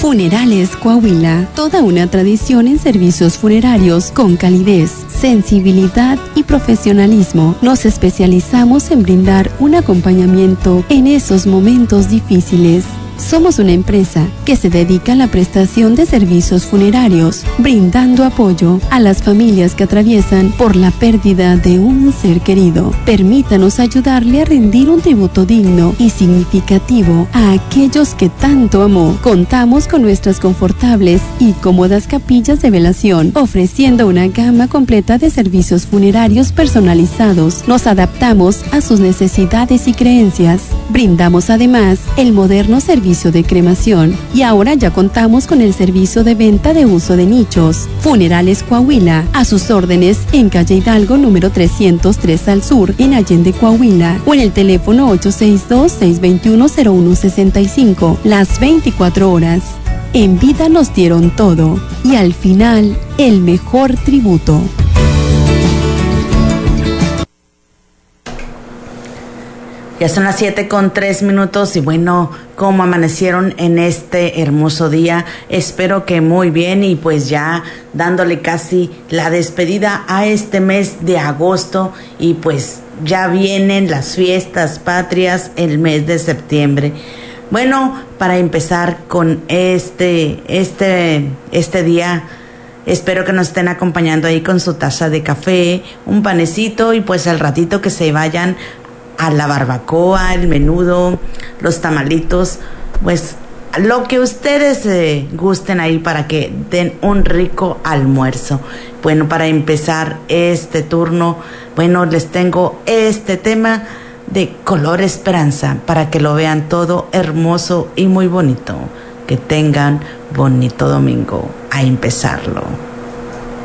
Funerales Coahuila, toda una tradición en servicios funerarios con calidez, sensibilidad y profesionalismo. Nos especializamos en brindar un acompañamiento en esos momentos difíciles. Somos una empresa que se dedica a la prestación de servicios funerarios, brindando apoyo a las familias que atraviesan por la pérdida de un ser querido. Permítanos ayudarle a rendir un tributo digno y significativo a aquellos que tanto amó. Contamos con nuestras confortables y cómodas capillas de velación, ofreciendo una gama completa de servicios funerarios personalizados. Nos adaptamos a sus necesidades y creencias. Brindamos además el moderno servicio de cremación y ahora ya contamos con el servicio de venta de uso de nichos. Funerales Coahuila, a sus órdenes en calle Hidalgo número 303 al sur, en Allende, Coahuila, o en el teléfono 862-621-0165, las 24 horas. En vida nos dieron todo y al final el mejor tributo. Ya son las 7:03 y bueno, ¿cómo amanecieron en este hermoso día? Espero que muy bien y pues ya dándole casi la despedida a este mes de agosto y pues ya vienen las fiestas patrias el mes de septiembre. Bueno, para empezar con este día, espero que nos estén acompañando ahí con su taza de café, un panecito y pues al ratito que se vayan a la barbacoa, el menudo, los tamalitos, pues lo que ustedes gusten ahí para que den un rico almuerzo. Bueno, para empezar este turno, bueno, les tengo este tema de color esperanza para que lo vean todo hermoso y muy bonito. Que tengan bonito domingo. A empezarlo.